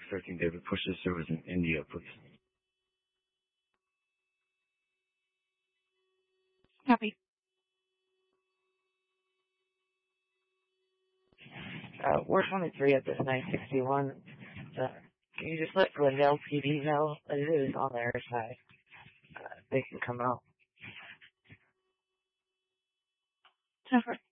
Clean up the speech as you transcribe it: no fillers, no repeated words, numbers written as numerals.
13 David. Push this service in India, please. Copy. We're 23 at this 961. Can you just let Glendale PD know that it is on their side? They can come out. 10-4.